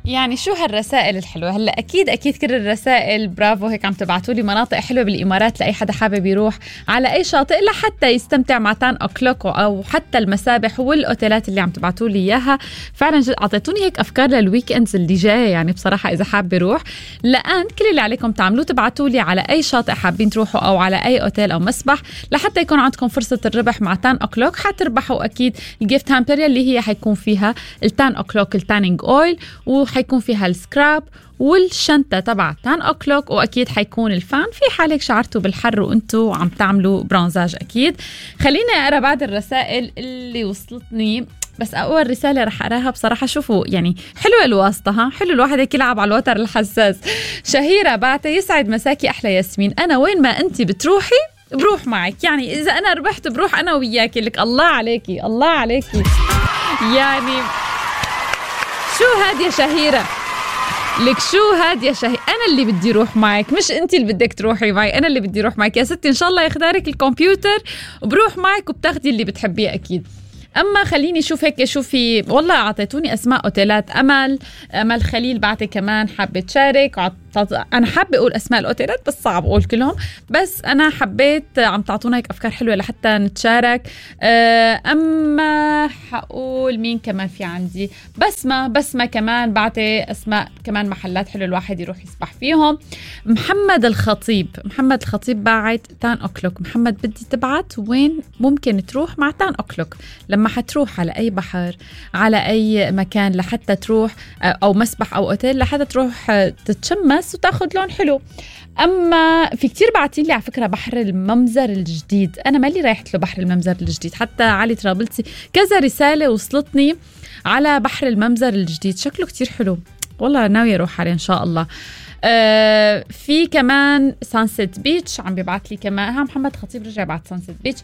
يعني شو هالرسائل الحلوة. هلا أكيد كل الرسائل برافو، هيك عم تبعتوا لي مناطق حلوة بالإمارات لأي حدا حابب يروح على أي شاطئ لحتى يستمتع مع تان أوكلوك أو حتى المسابح والأوتيلات اللي عم تبعتوا لي إياها. فعلا أعطيتوني هيك أفكار للويك إندز اللي جاي، يعني بصراحة إذا حاب يروح. لأن كل اللي عليكم تعملوه تبعتوا لي على أي شاطئ حابين تروحوا أو على أي أوتيل أو مسبح لحتى يكون عندكم فرصة الربح مع تان أوكلوك. حتربحوا أكيد الجيفت هامبر اللي هي حيكون فيها التان أوكلوك التانينج أويل، وحيكون فيها السكراب والشنطة تبع تان أوكلوك، وأكيد حيكون الفان في حالك شعرتوا بالحر وأنتوا عم تعملوا برونزاج. أكيد خليني أقرأ بعض الرسائل اللي وصلتني، بس أول رسالة رح أقراها بصراحة. شوفوا يعني حلوة الواسطة، ها حلو الواحد هيك يلعب على الوتر الحساس. شهيرة بعتة يسعد مساكي أحلى ياسمين، أنا وين ما أنتي بتروحي بروح معك، يعني إذا أنا ربحت بروح أنا وياكي. لك الله عليكي الله عليكي، يعني شو هاد يا شهيرة، لك شو هاد يا شهيرة، أنا اللي بدي روح معك مش أنت اللي بدك تروحي معي، أنا اللي بدي روح معك يا ستي. إن شاء الله يختارك الكمبيوتر وبروح معك وبتاخدي اللي بتحبيه أكيد. أما خليني شوف هيك شوفي، والله أعطيتوني أسماء أوتيلات. أمل خليل بعتي كمان حابة تشارك. أنا حابة أقول أسماء الأوتيلات بس صعب أقول كلهم، بس أنا حبيت عم تعطونا هيك أفكار حلوة لحتى نتشارك. أما حقول مين كمان في عندي، بسمة كمان بعتي أسماء كمان محلات حلوة الواحد يروح يسبح فيهم. محمد الخطيب باعت تان أوكلوك. محمد بدي تبعت وين ممكن تروح مع تان أوكلوك لما حتروح على أي بحر على أي مكان لحتى تروح أو مسبح أو أوتيل لحتى تروح تتشمس وتاخد لون حلو. أما في كتير بعتين لي على فكرة بحر الممزر الجديد، أنا مالي رايحت له بحر الممزر الجديد، حتى علي ترابلسي كذا رسالة وصلتني على بحر الممزر الجديد، شكله كتير حلو والله، ناوية أروح عليه إن شاء الله. في كمان سانسيت بيتش عم بيبعت لي كمان، محمد خطيب رجع بعت سانسيت بيتش.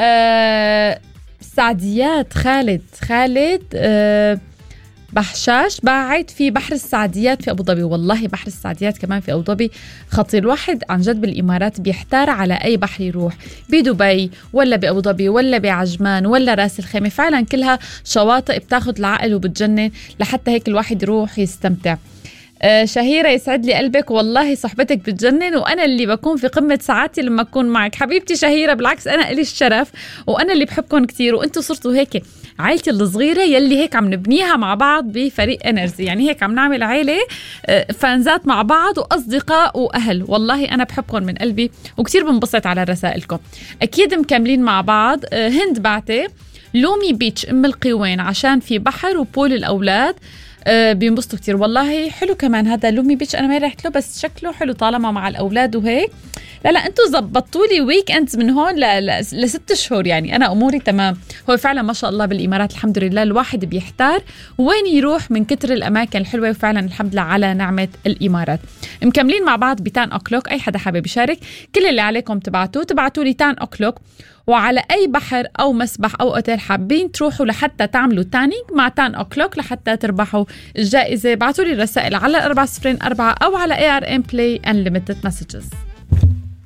سعديات خالد بحشاش باعت في بحر السعديات في أبو ظبي. والله بحر السعديات كمان في أبو ظبي خطير، الواحد عن جد بالإمارات بيحتار على أي بحر يروح، بدبي ولا بأبو ظبي ولا بعجمان ولا راس الخيمة، فعلا كلها شواطئ بتاخد العقل وبتجنن لحتى هيك الواحد يروح يستمتع. شهيرة يسعد لي قلبك، والله صحبتك بتجنن وأنا اللي بكون في قمة سعادتي لما أكون معك. حبيبتي شهيرة بالعكس أنا إلي الشرف وأنا اللي بحبكم كتير، وأنتوا صرتوا هيك عائلتي الصغيرة يلي هيك عم نبنيها مع بعض بفريق انرجي، يعني هيك عم نعمل عائلة فانزات مع بعض وأصدقاء وأهل. والله أنا بحبكم من قلبي وكتير بنبسط على رسائلكم. أكيد مكملين مع بعض. هند بعتي لومي بيتش أم القوين عشان في بحر وبول الأولاد بينبسطوا كتير. والله حلو كمان هذا لومي بيتش، أنا ما رحت له بس شكله حلو طالما مع الأولاد وهيك. لا أنتوا زبطوا لي ويك أندز من هون ل6 شهور، يعني أنا أموري تمام. هو فعلا ما شاء الله بالإمارات الحمد لله الواحد بيحتار وين يروح من كتر الأماكن الحلوة، وفعلا الحمد لله على نعمة الإمارات. مكملين مع بعض بتان أوكلوك، أي حدا حابب يشارك كل اللي عليكم تبعتوا لي تان أوكلوك، وعلى أي بحر أو مسبح أو أوتيل حابين تروحوا لحتى تعملوا تانينج مع تان أوكلوك لحتى تربحوا الجائزة. بعتوا لي الرسائل على 404 أو على ARM Play Unlimited Messages.